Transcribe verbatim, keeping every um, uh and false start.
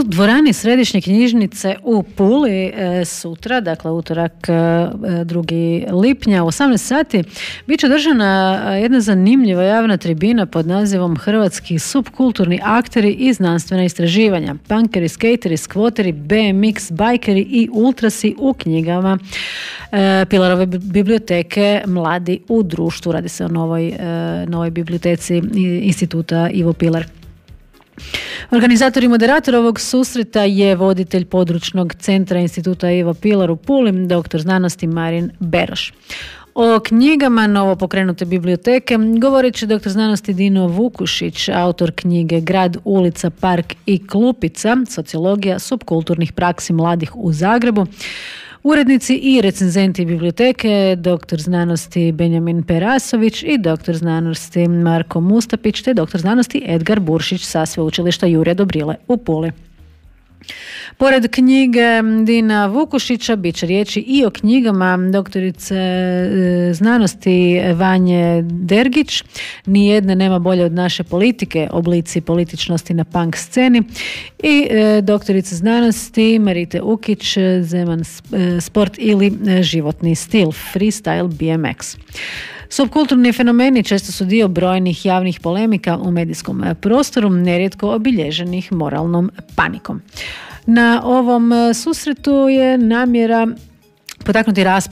dvorani Središnje knjižnice u Puli e, sutra, dakle utorak drugi lipnja u osamnaest sati, bit će održana jedna zanimljiva javna tribina pod nazivom Hrvatski subkulturni akteri i znanstvena istraživanja. Punkeri, skateri, skvoteri, B M X, bajkeri i ultrasi u knjigama e, Pilarove biblioteke Mladi u društvu. Radi se o novoj, e, novoj biblioteci instituta Ivo Pilar. Organizator i moderator ovog susreta je voditelj područnog centra instituta Ivo Pilar u Puli, doktor znanosti Marin Beroš. O knjigama novo pokrenute biblioteke govorit će doktor znanosti Dino Vukušić, autor knjige Grad, ulica, park i klupica, sociologija subkulturnih praksi mladih u Zagrebu. Urednici i recenzenti biblioteke, doktor znanosti Benjamin Perasović i doktor znanosti Marko Mustapić, te doktor znanosti Edgar Buršić sa sveučilišta Jurja Dobrile u Puli. Pored knjige Dina Vukušića bit će riječi i o knjigama doktorice znanosti Vanje Dergić. Nijedne nema bolje od naše politike, oblici političnosti na punk sceni, i doktorice znanosti Marite Ukić, Zeman sport ili životni stil, freestyle B M X. Subkulturni fenomeni često su dio brojnih javnih polemika u medijskom prostoru, nerijetko obilježenih moralnom panikom. Na ovom susretu je namjera potaknuti raspravu